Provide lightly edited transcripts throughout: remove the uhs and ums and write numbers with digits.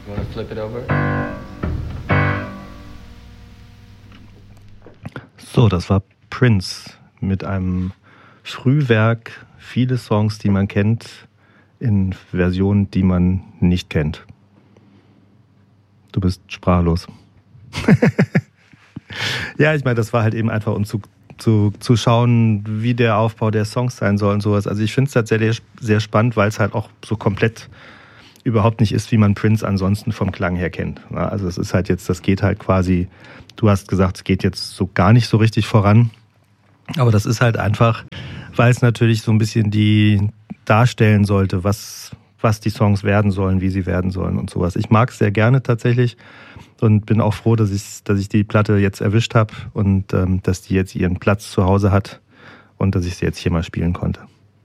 You want to flip it over? So, das war Prince mit einem Frühwerk, viele Songs, die man kennt, in Versionen, die man nicht kennt. Du bist sprachlos. Ja, ich meine, das war halt eben einfach, um zu schauen, wie der Aufbau der Songs sein soll und sowas. Also ich finde es tatsächlich sehr spannend, weil es halt auch so komplett überhaupt nicht ist, wie man Prince ansonsten vom Klang her kennt. Also es ist halt jetzt, das geht halt quasi, du hast gesagt, es geht jetzt so gar nicht so richtig voran. Aber das ist halt einfach, weil es natürlich so ein bisschen die darstellen sollte, was die Songs werden sollen, wie sie werden sollen und sowas. Ich mag es sehr gerne tatsächlich und bin auch froh, dass ich die Platte jetzt erwischt habe und dass die jetzt ihren Platz zu Hause hat und dass ich sie jetzt hier mal spielen konnte.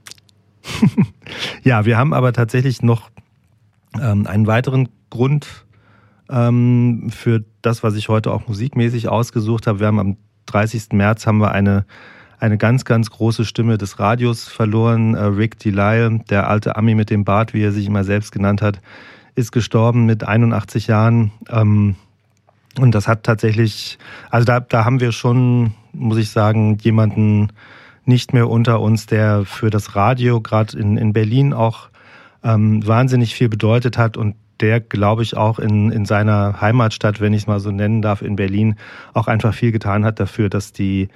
Ja, wir haben aber tatsächlich noch einen weiteren Grund für das, was ich heute auch musikmäßig ausgesucht habe. Wir haben am 30. März haben wir eine ganz, ganz große Stimme des Radios verloren. Rick Delisle, der alte Ami mit dem Bart, wie er sich immer selbst genannt hat, ist gestorben mit 81 Jahren. Und das hat tatsächlich, also da haben wir schon, muss ich sagen, jemanden nicht mehr unter uns, der für das Radio gerade in Berlin auch wahnsinnig viel bedeutet hat und der, glaube ich, auch in seiner Heimatstadt, wenn ich es mal so nennen darf, in Berlin, auch einfach viel getan hat dafür, dass die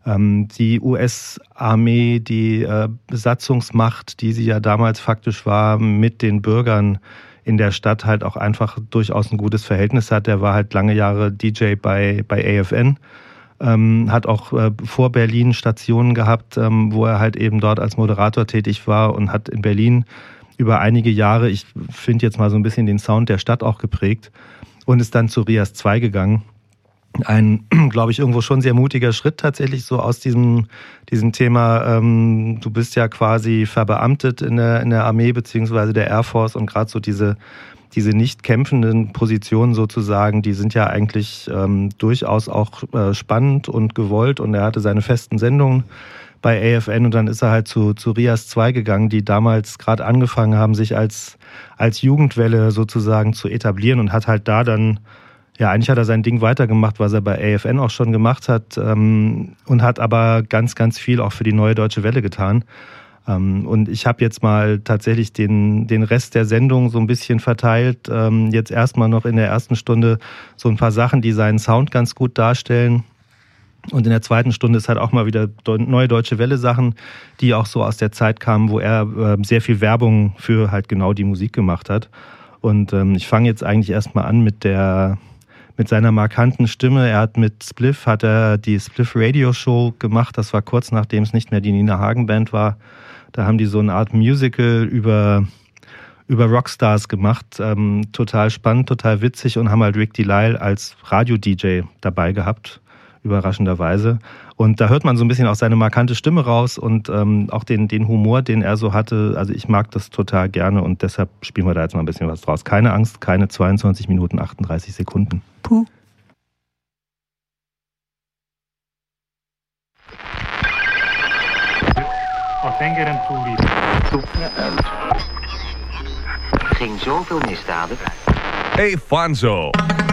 US-Armee, die Besatzungsmacht, die sie ja damals faktisch war, mit den Bürgern in der Stadt halt auch einfach durchaus ein gutes Verhältnis hat. Der war halt lange Jahre DJ bei AFN, hat auch vor Berlin Stationen gehabt, wo er halt eben dort als Moderator tätig war und hat in Berlin über einige Jahre, ich finde jetzt mal so ein bisschen den Sound der Stadt auch geprägt und ist dann zu RIAS 2 gegangen. Ein, glaube ich, irgendwo schon sehr mutiger Schritt tatsächlich so aus diesem Thema, du bist ja quasi verbeamtet in der Armee beziehungsweise der Air Force und gerade so diese nicht kämpfenden Positionen sozusagen, die sind ja eigentlich durchaus auch spannend und gewollt und er hatte seine festen Sendungen bei AFN und dann ist er halt zu RIAS 2 gegangen, die damals gerade angefangen haben, sich als Jugendwelle sozusagen zu etablieren und hat halt da dann, ja, eigentlich hat er sein Ding weitergemacht, was er bei AFN auch schon gemacht hat und hat aber ganz, ganz viel auch für die Neue Deutsche Welle getan. Und ich habe jetzt mal tatsächlich den Rest der Sendung so ein bisschen verteilt. Jetzt erstmal noch in der ersten Stunde so ein paar Sachen, die seinen Sound ganz gut darstellen. Und in der zweiten Stunde ist halt auch mal wieder Neue Deutsche Welle Sachen, die auch so aus der Zeit kamen, wo er sehr viel Werbung für halt genau die Musik gemacht hat. Und ich fange jetzt eigentlich erstmal an mit seiner markanten Stimme. Er hat mit Spliff, die Spliff Radio Show gemacht. Das war kurz nachdem es nicht mehr die Nina Hagen Band war. Da haben die so eine Art Musical über Rockstars gemacht. Total spannend, total witzig und haben halt Rick Delisle als Radio-DJ dabei gehabt. Überraschenderweise. Und da hört man so ein bisschen auch seine markante Stimme raus und auch den Humor, den er so hatte. Also ich mag das total gerne und deshalb spielen wir da jetzt mal ein bisschen was draus. Keine Angst, keine 22 Minuten 38 Sekunden. Puh. Ging zoveel misdaden. Hey Fanzo.